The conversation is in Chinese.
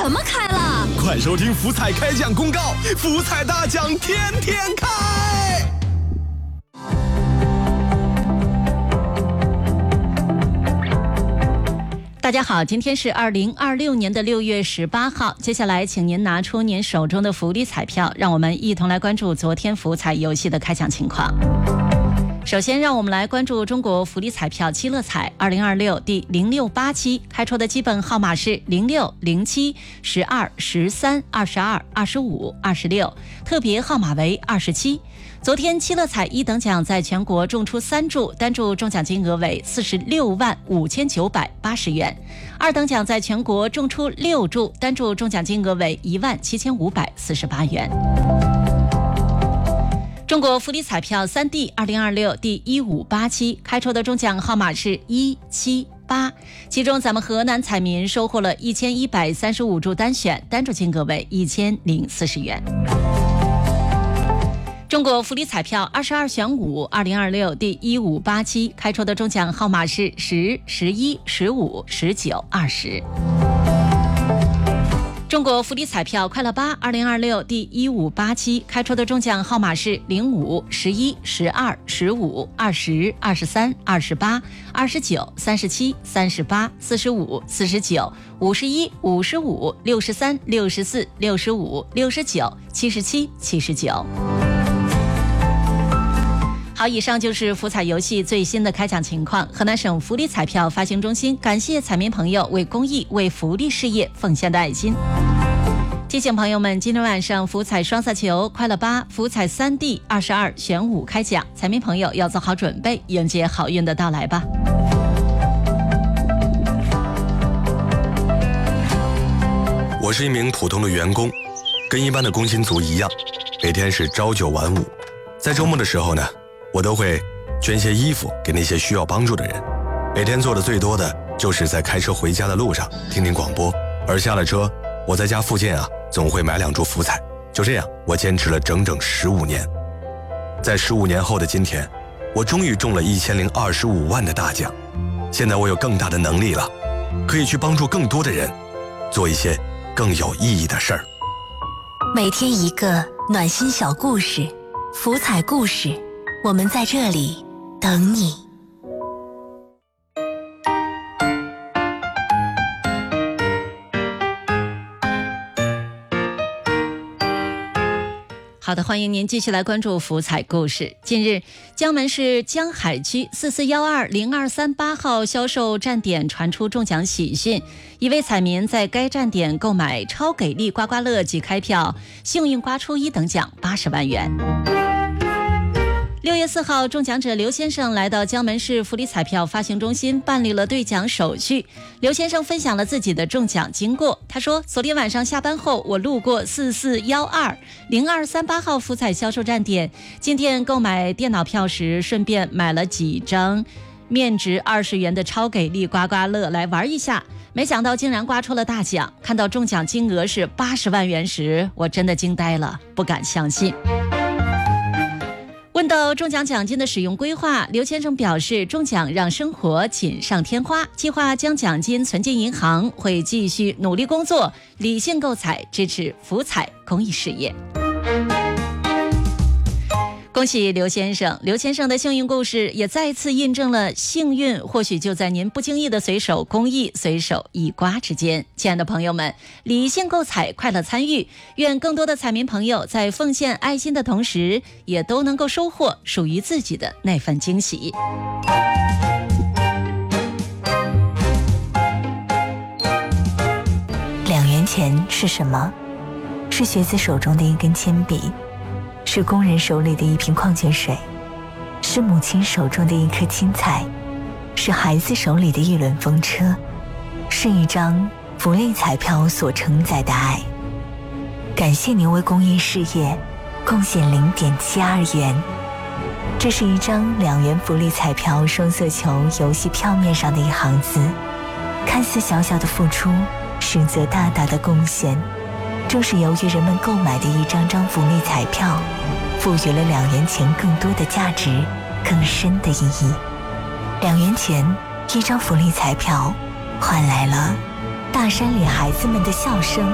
怎么开了？ 快收听福彩开奖公告，福彩大奖天天开。 大家好，今天是2026年的6月18号。接下来，请您拿出您手中的福利彩票，让我们一同来关注昨天福彩游戏的开奖情况。首先，让我们来关注中国福利彩票七乐彩2026第0687期，开出的基本号码是06、07、12、13、22、25、26，特别号码为27。昨天七乐彩一等奖在全国中出3注，单注中奖金额为465980元；二等奖在全国中出6注，单注中奖金额为17548元。中国福利彩票3D 2026第1587期，开出的中奖号码是178，其中咱们河南彩民收获了1135注单选，单注金额为1040元。中国福利彩票22选5 2026第1587期，开出的中奖号码是10、11、15、19、20。中国福利彩票快乐8 2026第1587期，开出的中奖号码是05、11、12、15、20、23、28、29、37、38、45、49、51、55、63、64、65、69、77、79。好，以上就是福彩游戏最新的开奖情况。河南省福利彩票发行中心感谢彩民朋友为公益、为福利事业奉献的爱心。提醒朋友们，今天晚上福彩双色球快乐8、福彩3D 22选5开奖，彩民朋友要做好准备，迎接好运的到来吧。 我是一名普通的员工，跟一般的工薪族一样，每天是朝9晚5。在周末的时候呢，我都会捐些衣服给那些需要帮助的人。每天做的最多的就是在开车回家的路上听听广播，而下了车，我在家附近总会买2注福彩。就这样，我坚持了整整15年。在15年后的今天，我终于中了1025万的大奖。现在我有更大的能力了，可以去帮助更多的人，做一些更有意义的事儿。 每天一个暖心小故事，福彩故事，我们在这里等你。 好的，欢迎您继续来关注福彩故事。近日，江门市江海区44120238号销售站点传出中奖喜讯，一位彩民在该站点购买超给力刮刮乐及开票，幸运刮出1等奖80万元。6月4号，中奖者刘先生来到江门市福利彩票发行中心办理了兑奖手续。刘先生分享了自己的中奖经过，他说：昨天晚上下班后，我路过44120238号福彩销售站点，进店购买电脑票时，顺便买了几张面值20元的超给力刮刮乐来玩一下，没想到竟然刮出了大奖。看到中奖金额是80万元时，我真的惊呆了，不敢相信。问到中奖奖金的使用规划，刘先生表示，中奖让生活锦上添花，计划将奖金存进银行，会继续努力工作，理性购彩，支持福彩公益事业。恭喜刘先生！刘先生的幸运故事也再次印证了幸运或许就在您不经意的随手公益、随手一刮之间。亲爱的朋友们，理性购彩，快乐参与，愿更多的彩民朋友在奉献爱心的同时，也都能够收获属于自己的那份惊喜。 2元钱是什么？是学子手中的一根铅笔，是工人手里的一瓶矿泉水，是母亲手中的一颗青菜，是孩子手里的一轮风车，是一张福利彩票所承载的爱。感谢您为公益事业贡献0.72元。这是一张2元福利彩票双色球游戏票面上的一行字，看似小小的付出，实则大大的贡献。正是由于人们购买的一张张福利彩票，赋予了2元钱更多的价值，更深的意义。2元钱一张福利彩票，换来了大山里孩子们的笑声。